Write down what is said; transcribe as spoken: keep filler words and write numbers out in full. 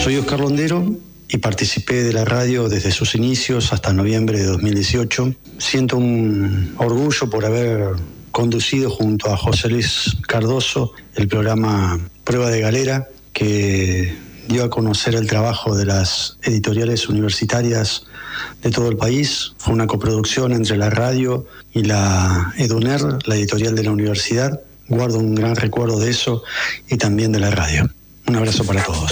Soy Oscar Londero y participé de la radio desde sus inicios hasta noviembre de dos mil dieciocho. Siento un orgullo por haber conducido junto a José Luis Cardoso el programa Prueba de Galera, que dio a conocer el trabajo de las editoriales universitarias de todo el país. Fue una coproducción entre la radio y la EDUNER, la editorial de la universidad. Guardo un gran recuerdo de eso y también de la radio. Un abrazo para todos.